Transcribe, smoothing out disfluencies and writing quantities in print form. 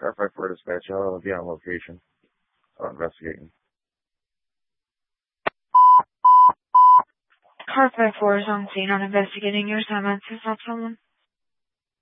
Car 5-4 dispatch, I'll be on location. Investigating. Car 5-4 is on scene on investigating your assignment to stop someone.